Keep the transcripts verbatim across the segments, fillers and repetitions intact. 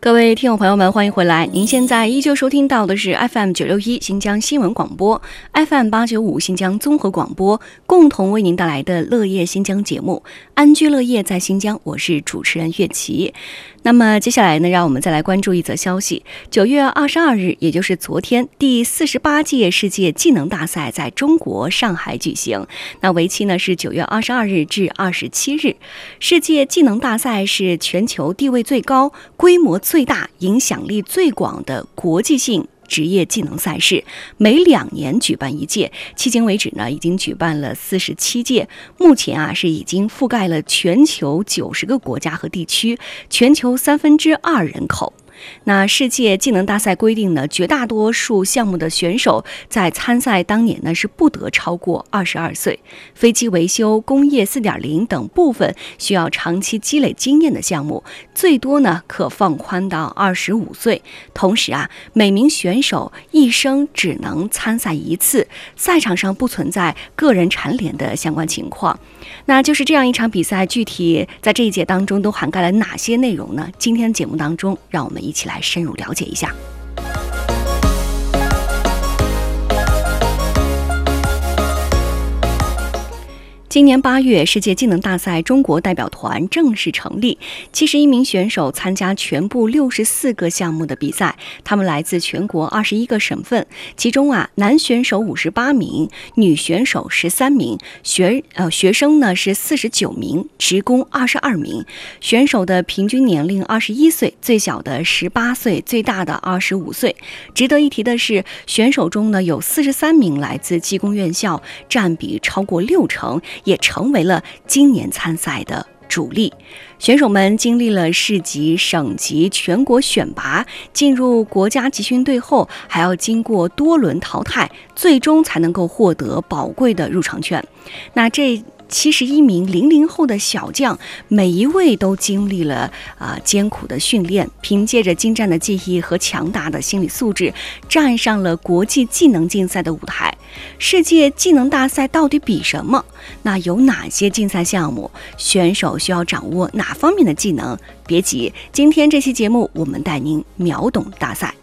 各位听众朋友们，欢迎回来！您现在依旧收听到的是 F M 九六一新疆新闻广播 ，F M 八九五新疆综合广播，共同为您带来的乐业新疆节目，安居乐业在新疆。我是主持人岳琪。那么接下来呢，让我们再来关注一则消息。九月二十二日，也就是昨天，第四十八届世界技能大赛在中国上海举行。那为期呢是九月二十二日至二十七日。世界技能大赛是全球地位最高、规模最大、影响力最广的国际性职业技能赛事，每两年举办一届，迄今为止呢，已经举办了四十七届。目前啊，是已经覆盖了全球九十个国家和地区，全球三分之二人口。那世界技能大赛规定呢，绝大多数项目的选手在参赛当年呢是不得超过二十二岁。飞机维修、工业 四点零 等部分需要长期积累经验的项目，最多呢可放宽到二十五岁。同时啊，每名选手一生只能参赛一次，赛场上不存在个人蝉联的相关情况。那就是这样一场比赛，具体在这一届当中都涵盖了哪些内容呢？今天节目当中，让我们一起来深入了解一下。今年八月，世界技能大赛中国代表团正式成立，七十一名选手参加全部六十四个项目的比赛，他们来自全国二十一个省份，其中啊，男选手五十八名，女选手十三名，学呃学生呢是四十九名，职工二十二名，选手的平均年龄二十一岁，最小的十八岁，最大的二十五岁。值得一提的是，选手中呢有四十三名来自技工院校，占比超过六成。也成为了今年参赛的主力。选手们经历了市级、省级、全国选拔，进入国家集训队后，还要经过多轮淘汰，最终才能够获得宝贵的入场券。那这七十一名零零后的小将，每一位都经历了啊、呃、艰苦的训练，凭借着精湛的技艺和强大的心理素质，站上了国际技能竞赛的舞台。世界技能大赛到底比什么？那有哪些竞赛项目？选手需要掌握哪方面的技能？别急，今天这期节目我们带您秒懂大赛。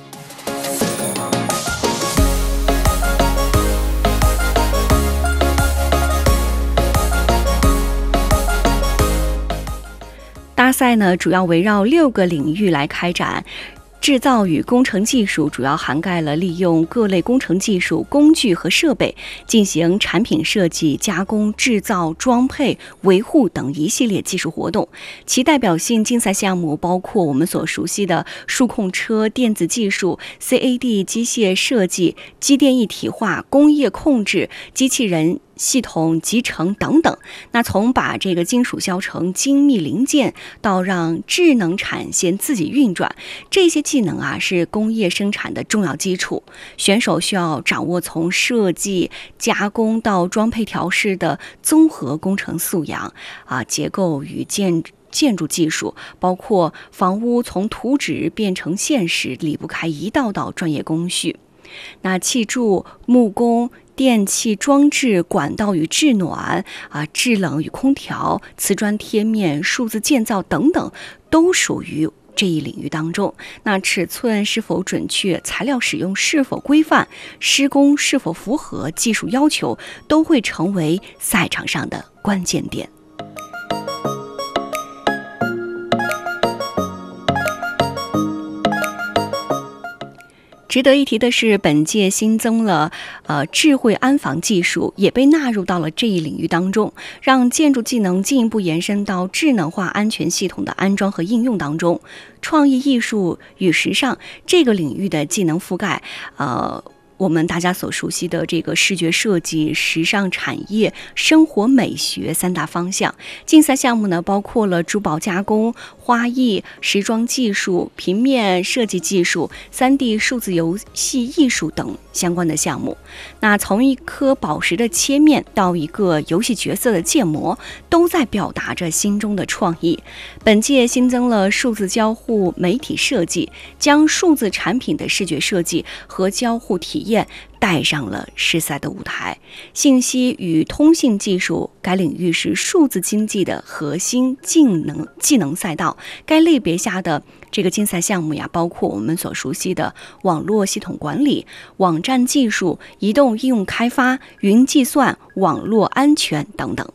大赛呢，主要围绕六个领域来开展。制造与工程技术主要涵盖了利用各类工程技术、工具和设备进行产品设计、加工、制造、装配、维护等一系列技术活动。其代表性竞赛项目包括我们所熟悉的数控车、电子技术、C A D 机械设计、机电一体化、工业控制、机器人系统集成等等。那从把这个金属削成精密零件，到让智能产线自己运转，这些技能啊是工业生产的重要基础。选手需要掌握从设计、加工到装配调试的综合工程素养啊，结构与建建筑技术，包括房屋从图纸变成现实，离不开一道道专业工序。那砌筑、木工、电气装置、管道与制暖啊、制冷与空调、瓷砖贴面、数字建造等等，都属于这一领域当中。那尺寸是否准确、材料使用是否规范、施工是否符合技术要求，都会成为赛场上的关键点。值得一提的是，本届新增了呃智慧安防技术，也被纳入到了这一领域当中，让建筑技能进一步延伸到智能化安全系统的安装和应用当中。创意艺术与时尚这个领域的技能覆盖，呃。我们大家所熟悉的这个视觉设计、时尚产业、生活美学三大方向。竞赛项目呢，包括了珠宝加工、花艺、时装技术、平面设计技术、三 D 数字游戏艺术等相关的项目。那从一颗宝石的切面到一个游戏角色的建模，都在表达着心中的创意。本届新增了数字交互媒体设计，将数字产品的视觉设计和交互体验带上了试赛的舞台。信息与通信技术该领域是数字经济的核心技能技能赛道，该类别下的这个竞赛项目呀，包括我们所熟悉的网络系统管理、网站技术、移动应用开发、云计算、网络安全等等。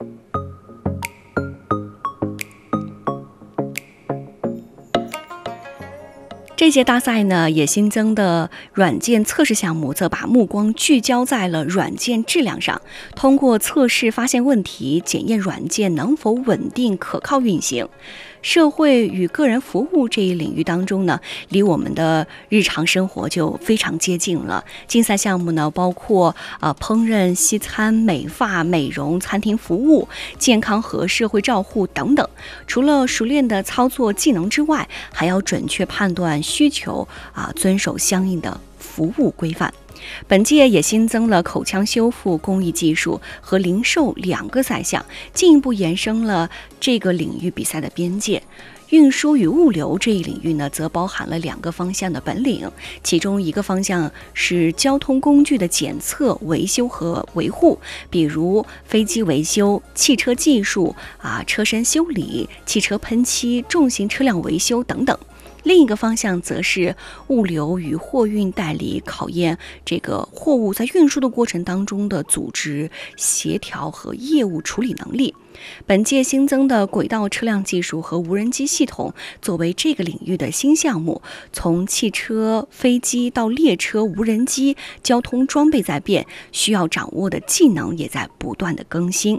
这届大赛呢，也新增的软件测试项目，则把目光聚焦在了软件质量上，通过测试发现问题，检验软件能否稳定可靠运行。社会与个人服务这一领域当中呢，离我们的日常生活就非常接近了。竞赛项目呢，包括呃烹饪、西餐、美发、美容、餐厅服务、健康和社会照护等等。除了熟练的操作技能之外，还要准确判断需求啊，遵守相应的服务规范。本届也新增了口腔修复、工艺技术和零售两个赛项，进一步延伸了这个领域比赛的边界。运输与物流这一领域呢，则包含了两个方向的本领，其中一个方向是交通工具的检测、维修和维护，比如飞机维修、汽车技术啊、车身修理、汽车喷漆、重型车辆维修等等。另一个方向则是物流与货运代理，考验这个货物在运输的过程当中的组织协调和业务处理能力。本届新增的轨道车辆技术和无人机系统作为这个领域的新项目，从汽车、飞机到列车、无人机，交通装备在变，需要掌握的技能也在不断的更新。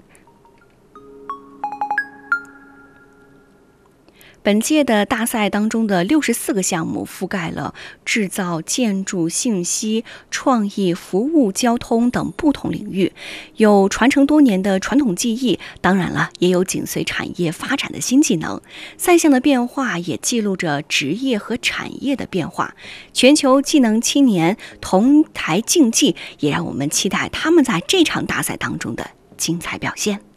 本届的大赛当中的六十四个项目覆盖了制造、建筑、信息、创意、服务、交通等不同领域，有传承多年的传统技艺，当然了，也有紧随产业发展的新技能。赛项的变化也记录着职业和产业的变化。全球技能青年同台竞技，也让我们期待他们在这场大赛当中的精彩表现。